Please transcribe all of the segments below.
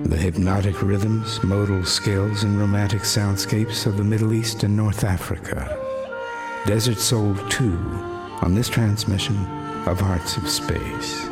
The hypnotic rhythms, modal scales, and romantic soundscapes of the Middle East and North Africa. Desert Soul 2 on this transmission of Hearts of Space.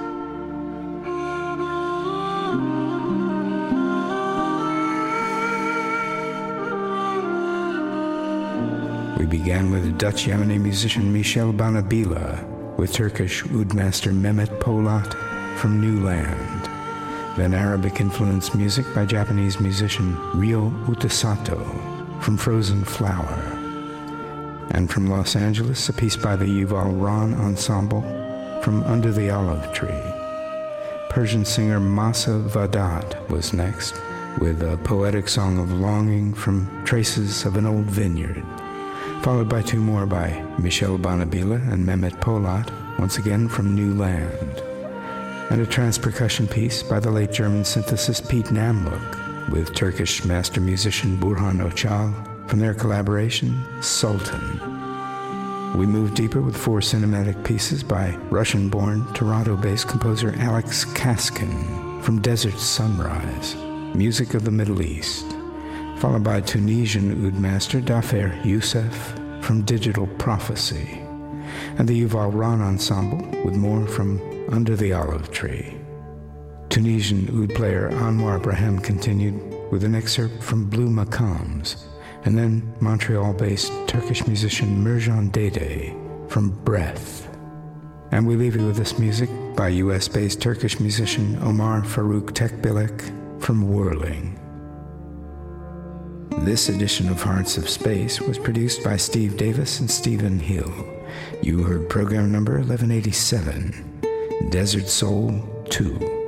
We began with Dutch Yemeni musician Michel Banabila with Turkish oud master Mehmet Polat from New Land. Then Arabic-influenced music by Japanese musician Ryo Utasato from Frozen Flower. And from Los Angeles, a piece by the Yuval Ron Ensemble from Under the Olive Tree. Persian singer Masa Vadat was next with a poetic song of longing from Traces of an Old Vineyard, followed by two more by Michel Banabila and Mehmet Polat, once again from New Land, and a trance percussion piece by the late German synthesist Pete Namlook with Turkish master musician Burhan Öcal from their collaboration Sultan. We moved deeper with four cinematic pieces by Russian-born, Toronto-based composer Alex Kaskin from Desert Sunrise, music of the Middle East, followed by Tunisian oud master Dafer Youssef from Digital Prophecy, and the Yuval Ron Ensemble with more from Under the Olive Tree. Tunisian oud player Anwar Brahim continued with an excerpt from Blue Makams, and then Montreal-based Turkish musician Mirjan Dede from Breath. And we leave you with this music by US-based Turkish musician Omar Farouk Tekbilek from Whirling. This edition of Hearts of Space was produced by Steve Davis and Stephen Hill. You heard program number 1187, Desert Soul 2.